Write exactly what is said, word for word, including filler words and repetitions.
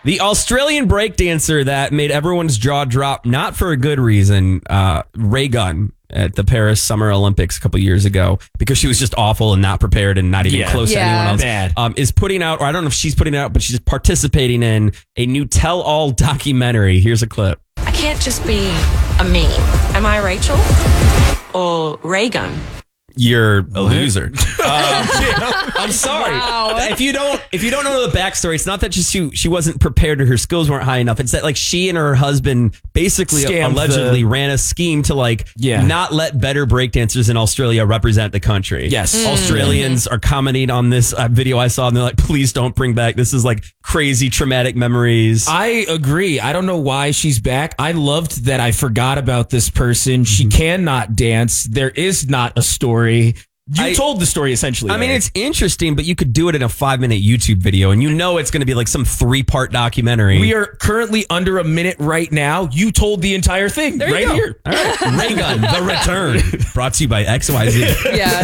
The Australian breakdancer that made everyone's jaw drop, not for a good reason, uh, Ray Gunn at the Paris Summer Olympics a couple years ago, because she was just awful and not prepared and not even Yeah. close Yeah. to anyone else, Bad. Um, is putting out, or I don't know if she's putting it out, but she's participating in a new tell-all documentary. Here's a clip. I can't just be a me. Am I Rachel or Reagan? You're a loser. Um, I'm sorry. Wow. If you don't, if you don't know the backstory, it's not that just she she wasn't prepared or her skills weren't high enough. It's that like she and her husband basically Scammed allegedly the- ran a scheme to like Yeah. not let better breakdancers in Australia represent the country. Yes. Mm. Australians are commenting on this uh, video I saw, and they're like, "Please don't bring back. This is like crazy traumatic memories." I agree. I don't know why she's back. I loved that I forgot about this person. She cannot dance. There is not a story. You I- told the story essentially. I mean, Larry. it's interesting, but you could do it in a five minute YouTube video, and you know it's going to be like some three part documentary. We are currently under a minute right now. You told the entire thing There you right go. here. All right. Ray Gun, The Return. Brought to you by X Y Z. Yeah.